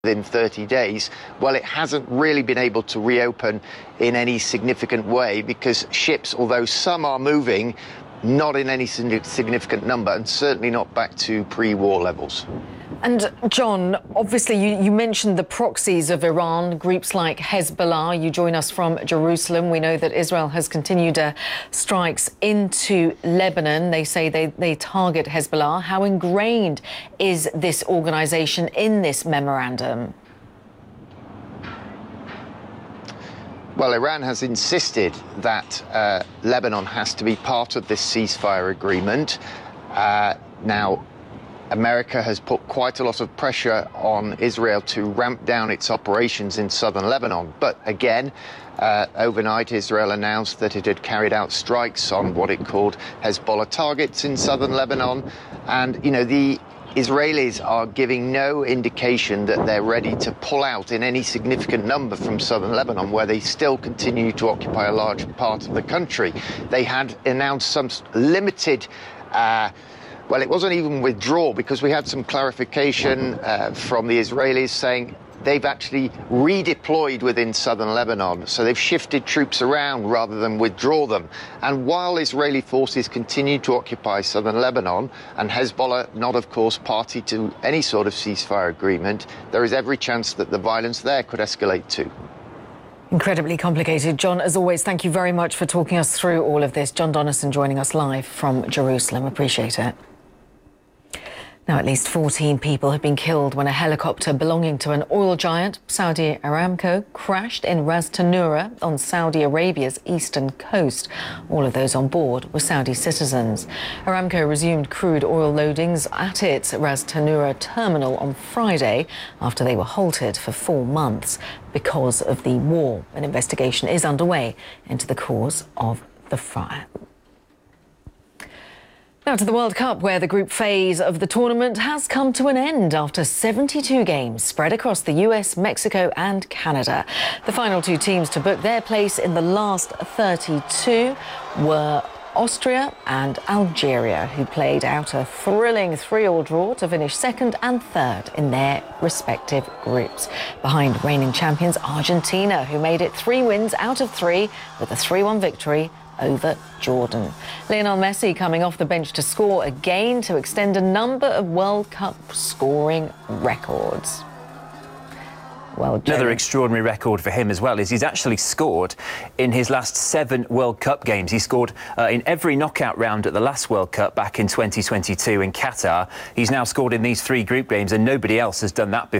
within 30 days. Well, it hasn't really been able to reopen in any significant way because ships, although some are moving, not in any significant number, and certainly not back to pre-war levels. And John, obviously you mentioned the proxies of Iran, groups like Hezbollah. You join us from Jerusalem. We know that Israel has continued strikes into Lebanon. They say they target Hezbollah. How ingrained is this organisation in this memorandum? Well, Iran has insisted that Lebanon has to be part of this ceasefire agreement. Now, America has put quite a lot of pressure on Israel to ramp down its operations in southern Lebanon. But again, overnight, Israel announced that it had carried out strikes on what it called Hezbollah targets in southern Lebanon. And, you know, the Israelis are giving no indication that they're ready to pull out in any significant number from southern Lebanon, where they still continue to occupy a large part of the country. They had announced some limited well, it wasn't even withdrawal, because we had some clarification from the Israelis saying they've actually redeployed within southern Lebanon. So they've shifted troops around rather than withdraw them. And while Israeli forces continue to occupy southern Lebanon, and Hezbollah not, of course, party to any sort of ceasefire agreement, there is every chance that the violence there could escalate too. Incredibly complicated. John, as always, thank you very much for talking us through all of this. John Donnison joining us live from Jerusalem. Appreciate it. Now, at least 14 people have been killed when a helicopter belonging to an oil giant, Saudi Aramco, crashed in Ras Tanura on Saudi Arabia's eastern coast. All of those on board were Saudi citizens. Aramco resumed crude oil loadings at its Ras Tanura terminal on Friday after they were halted for 4 months because of the war. An investigation is underway into the cause of the fire. Now to the World Cup, where the group phase of the tournament has come to an end after 72 games spread across the US, Mexico and Canada. The final 2 teams to book their place in the last 32 were Austria and Algeria, who played out a thrilling 3-3 draw to finish second and third in their respective groups. Behind reigning champions Argentina, who made it 3 wins out of 3 with a 3-1 victory over Jordan. Lionel Messi coming off the bench to score again to extend a number of World Cup scoring records. Well, another extraordinary record for him as well is he's actually scored in his last 7 World Cup games. He scored in every knockout round at the last World Cup back in 2022 in Qatar. He's now scored in these 3 group games, and nobody else has done that before.